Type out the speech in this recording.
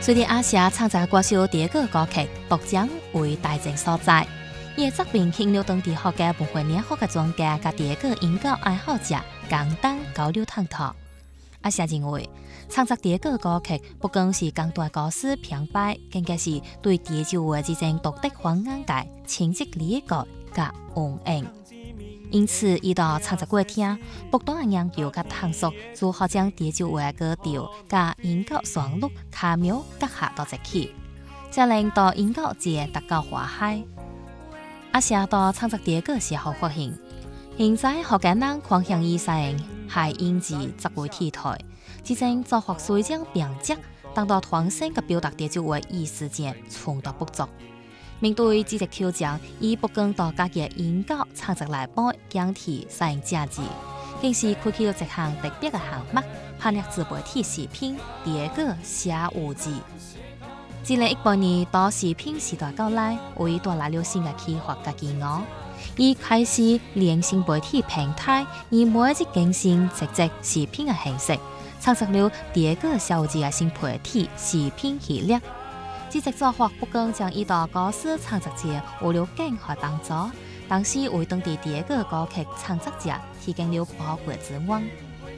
虽然阿霞创作歌手第一个歌曲夺奖为大正所在，伊的作品引流当地学嘅文化领域嘅专家，甲第一个音乐爱好者共同交流探讨。阿霞认为，创作第一个歌曲不光是讲大歌词评摆，更加是对地州话之间独特方眼界、亲戚理解甲応應。因此，伊到創作過聽，不斷嘅研究甲探索，如何將地州話嘅歌調、甲音樂旋律、卡妙結合到一起，才令到音樂節達到華海。阿霞到創作第一個時候發現，現在學嘅人狂向以上係音字作為題材，之前做學水將並接，當到傳承嘅表達地州話意思間衝突不足。面對這個挑戰，伊不光到家己嘅音樂創作內部講題使用價值，更是開啟了一項特別嘅項目——攀略自媒體視頻第一個寫有字。2018年到視頻時代到來，為帶來了新嘅啟發甲機能。伊開始連新媒體平台，以每一日更新直接視頻嘅形式，創作了第一個寫有字嘅新媒體視頻系列。這隻做法不光將伊到歌詞創作者有了更好幫助，同時為當地第一個歌曲創作者提供了寶貴資源。